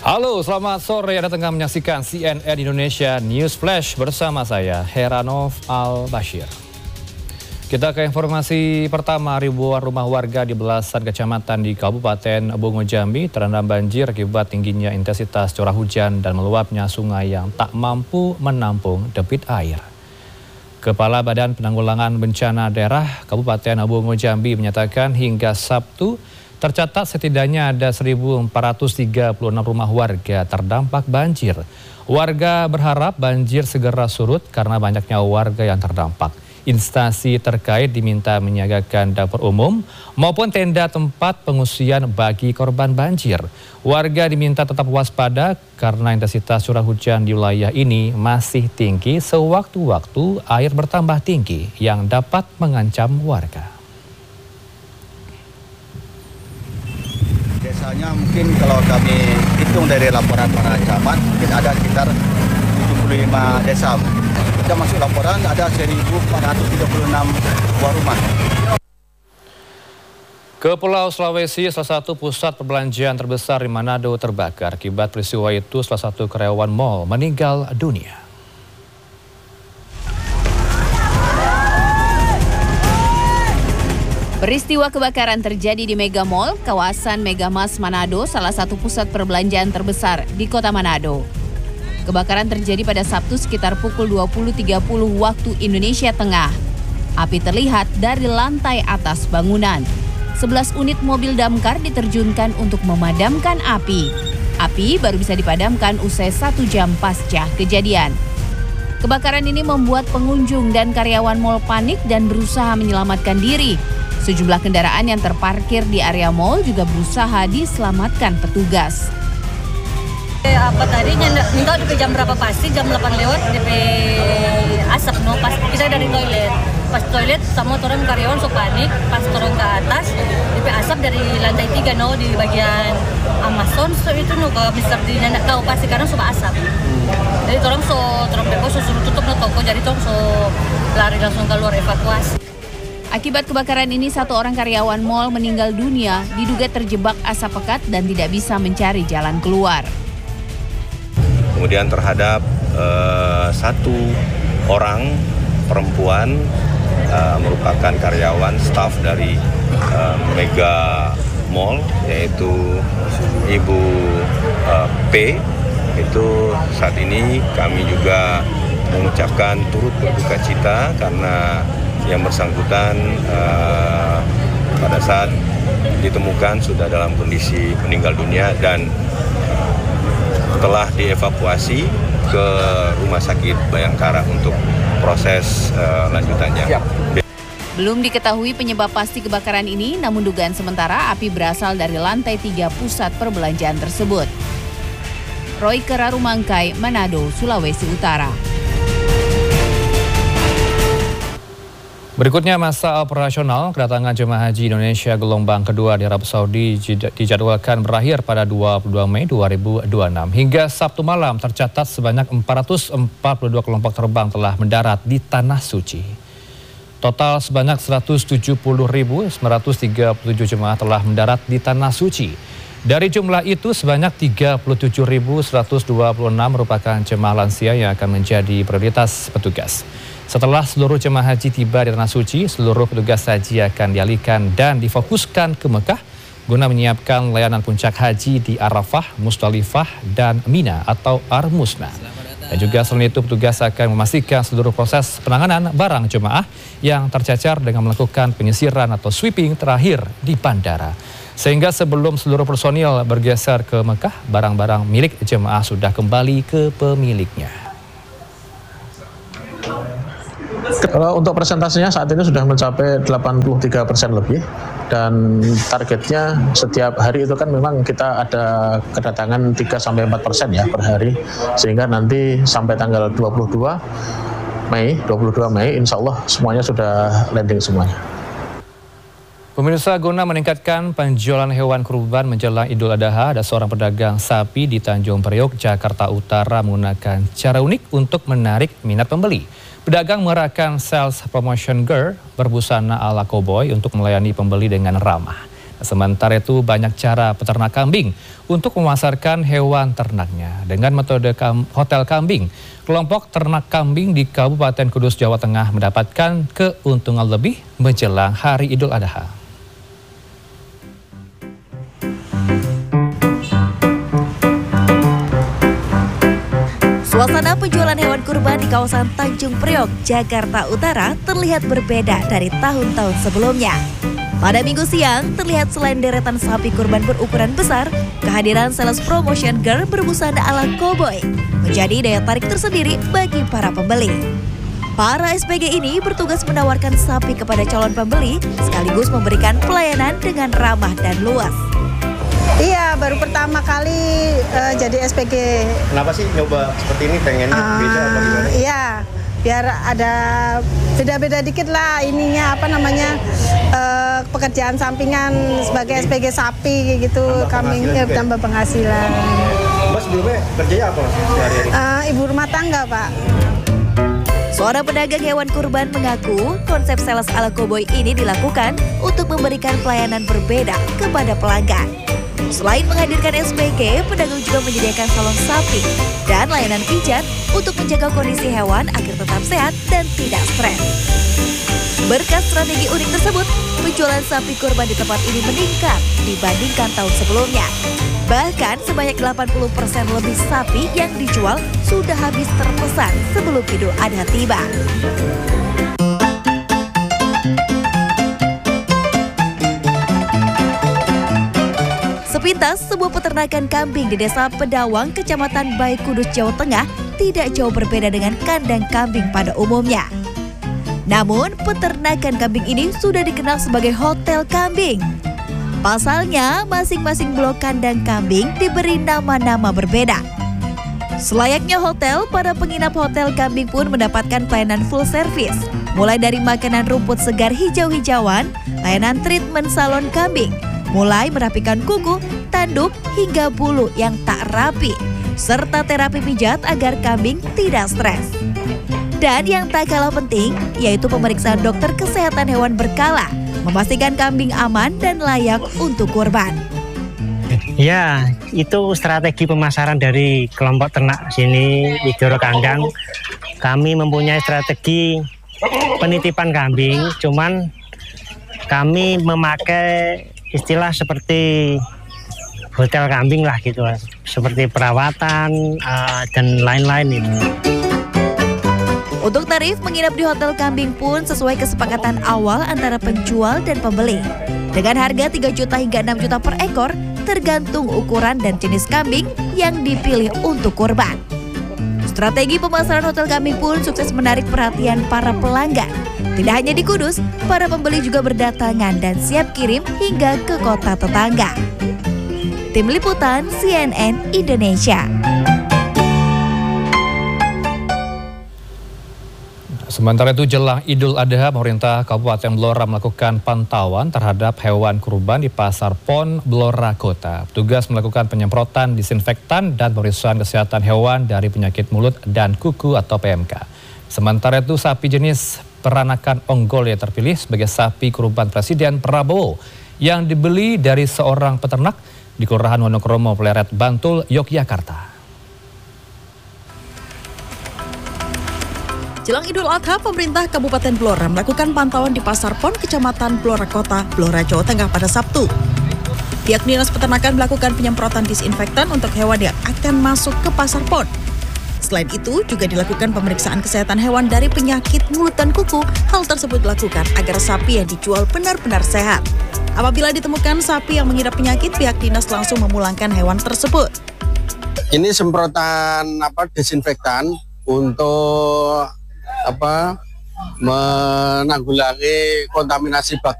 Halo, selamat sore. Anda tengah menyaksikan CNN Indonesia News Flash bersama saya, Heranov Al-Bashir. Kita ke informasi pertama. Ribuan rumah warga di belasan kecamatan di Kabupaten Bungo Jambi terendam banjir akibat tingginya intensitas curah hujan dan meluapnya sungai yang tak mampu menampung debit air. Kepala Badan Penanggulangan Bencana Daerah Kabupaten Bungo Jambi menyatakan hingga Sabtu tercatat setidaknya ada 1.436 rumah warga terdampak banjir. Warga berharap banjir segera surut karena banyaknya warga yang terdampak. Instansi terkait diminta menyiagakan dapur umum maupun tenda tempat pengungsian bagi korban banjir. Warga diminta tetap waspada karena intensitas curah hujan di wilayah ini masih tinggi. Sewaktu-waktu air bertambah tinggi yang dapat mengancam warga. Desanya mungkin kalau kami hitung dari laporan para camat, mungkin ada sekitar 75 desa. Kita masuk laporan ada 1.436 buah rumah. Ke Pulau Sulawesi, salah satu pusat perbelanjaan terbesar di Manado terbakar. Akibat peristiwa itu, salah satu karyawan mal meninggal dunia. Peristiwa kebakaran terjadi di Mega Mall, kawasan Megamas Manado, salah satu pusat perbelanjaan terbesar di kota Manado. Kebakaran terjadi pada Sabtu sekitar pukul 20.30 waktu Indonesia Tengah. Api terlihat dari lantai atas bangunan. 11 unit mobil damkar diterjunkan untuk memadamkan api. Api baru bisa dipadamkan usai 1 jam pasca kejadian. Kebakaran ini membuat pengunjung dan karyawan mal panik dan berusaha menyelamatkan diri. Sejumlah kendaraan yang terparkir di area mal juga berusaha diselamatkan petugas. Apa tadi minta di jam berapa pasti jam 8 lewat DP asap no pas kita dari toilet sama turun karyawan so panik pas turun ke atas DP asap dari lantai 3 no di bagian Amazon so itu no ke Mister di nak tahu pasti karena suka asap. Jadi turun depo suruh tutup no toko jadi turun lari langsung keluar evakuasi. Akibat kebakaran ini, 1 orang karyawan mal meninggal dunia, diduga terjebak asap pekat dan tidak bisa mencari jalan keluar. Kemudian terhadap 1 orang perempuan merupakan karyawan staf dari Mega Mall, yaitu Ibu P. Itu saat ini kami juga mengucapkan turut berduka cita karena yang bersangkutan pada saat ditemukan sudah dalam kondisi meninggal dunia dan telah dievakuasi ke Rumah Sakit Bayangkara untuk proses lanjutannya. Belum diketahui penyebab pasti kebakaran ini, namun dugaan sementara api berasal dari lantai 3 pusat perbelanjaan tersebut. Roy Kerarumangkai, Manado, Sulawesi Utara. Berikutnya masa operasional kedatangan jemaah haji Indonesia gelombang kedua di Arab Saudi dijadwalkan berakhir pada 22 Mei 2026. Hingga Sabtu malam tercatat sebanyak 442 kelompok terbang telah mendarat di Tanah Suci. Total sebanyak 170.937 jemaah telah mendarat di Tanah Suci. Dari jumlah itu sebanyak 37.126 merupakan jemaah lansia yang akan menjadi prioritas petugas. Setelah seluruh jemaah haji tiba di Tanah Suci, seluruh petugas haji akan dialihkan dan difokuskan ke Mekah guna menyiapkan layanan puncak haji di Arafah, Musdalifah, dan Mina atau Armusna. Dan juga selain itu petugas akan memastikan seluruh proses penanganan barang jemaah yang tercecer dengan melakukan penyisiran atau sweeping terakhir di bandara. Sehingga sebelum seluruh personil bergeser ke Mekah, barang-barang milik jemaah sudah kembali ke pemiliknya. Kalau untuk persentasenya saat ini sudah mencapai 83% lebih dan targetnya setiap hari itu kan memang kita ada kedatangan 3-4% ya per hari sehingga nanti sampai tanggal 22 Mei insya Allah semuanya sudah landing semuanya. Pemirsa, guna meningkatkan penjualan hewan kurban menjelang Idul Adha, ada seorang pedagang sapi di Tanjung Priok, Jakarta Utara menggunakan cara unik untuk menarik minat pembeli. Pedagang mengerahkan sales promotion girl berbusana ala cowboy untuk melayani pembeli dengan ramah. Sementara itu banyak cara peternak kambing untuk memasarkan hewan ternaknya. Dengan metode hotel kambing, kelompok ternak kambing di Kabupaten Kudus, Jawa Tengah mendapatkan keuntungan lebih menjelang Hari Idul Adha. Suasana penjualan hewan kurban di kawasan Tanjung Priok, Jakarta Utara terlihat berbeda dari tahun-tahun sebelumnya. Pada Minggu siang, terlihat selain deretan sapi kurban berukuran besar, kehadiran sales promotion girl berbusana ala koboi menjadi daya tarik tersendiri bagi para pembeli. Para SPG ini bertugas menawarkan sapi kepada calon pembeli, sekaligus memberikan pelayanan dengan ramah dan luas. Iya, baru pertama kali jadi SPG. Kenapa sih nyoba seperti ini, pengennya beda apa gimana? Iya, biar ada beda-beda dikit lah ininya, pekerjaan sampingan sebagai SPG sapi gitu, kami tambah penghasilan. Mbak sebelumnya kerjanya apa sehari-hari? Ibu rumah tangga, Pak. Seorang pedagang hewan kurban mengaku konsep sales ala koboi ini dilakukan untuk memberikan pelayanan berbeda kepada pelanggan. Selain menghadirkan SPG, pedagang juga menyediakan salon sapi dan layanan pijat untuk menjaga kondisi hewan agar tetap sehat dan tidak stres. Berkat strategi unik tersebut, penjualan sapi kurban di tempat ini meningkat dibandingkan tahun sebelumnya. Bahkan sebanyak 80% lebih sapi yang dijual sudah habis terpesan sebelum Idul Adha tiba. Sepintas, sebuah peternakan kambing di Desa Pedawang, Kecamatan Bayi Kudus, Jawa Tengah tidak jauh berbeda dengan kandang kambing pada umumnya. Namun, peternakan kambing ini sudah dikenal sebagai hotel kambing. Pasalnya, masing-masing blok kandang kambing diberi nama-nama berbeda. Selayaknya hotel, para penginap hotel kambing pun mendapatkan pelayanan full service, mulai dari makanan rumput segar hijau-hijauan, layanan treatment salon kambing, mulai merapikan kuku, tanduk, hingga bulu yang tak rapi, serta terapi pijat agar kambing tidak stres. Dan yang tak kalah penting, yaitu pemeriksaan dokter kesehatan hewan berkala, memastikan kambing aman dan layak untuk kurban. Ya, itu strategi pemasaran dari kelompok ternak sini, Widoro Kandang. Kami mempunyai strategi penitipan kambing, cuman kami memakai istilah seperti hotel kambing lah gitu, seperti perawatan dan lain-lain itu. Untuk tarif menginap di hotel kambing pun sesuai kesepakatan awal antara penjual dan pembeli. Dengan harga 3 juta hingga 6 juta per ekor, tergantung ukuran dan jenis kambing yang dipilih untuk kurban. Strategi pemasaran hotel kambing pun sukses menarik perhatian para pelanggan. Tidak hanya di Kudus, para pembeli juga berdatangan dan siap kirim hingga ke kota tetangga. Tim Liputan CNN Indonesia. Sementara itu jelang Idul Adha, pemerintah Kabupaten Blora melakukan pantauan terhadap hewan kurban di Pasar Pon Blora Kota. Petugas melakukan penyemprotan disinfektan dan pemeriksaan kesehatan hewan dari penyakit mulut dan kuku atau PMK. Sementara itu sapi jenis peranakan Onggol yang terpilih sebagai sapi kurban Presiden Prabowo yang dibeli dari seorang peternak di Kelurahan Wonokromo, Pleret, Bantul, Yogyakarta. Jelang Idul Adha, pemerintah Kabupaten Blora melakukan pantauan di Pasar Pon, Kecamatan Blora Kota, Blora, Jawa Tengah pada Sabtu. Pihak Dinas Peternakan melakukan penyemprotan disinfektan untuk hewan yang akan masuk ke Pasar Pon. Selain itu, juga dilakukan pemeriksaan kesehatan hewan dari penyakit mulut dan kuku. Hal tersebut dilakukan agar sapi yang dijual benar-benar sehat. Apabila ditemukan sapi yang mengidap penyakit, pihak dinas langsung memulangkan hewan tersebut. Ini semprotan disinfektan untuk menanggulangi kontaminasi bakteri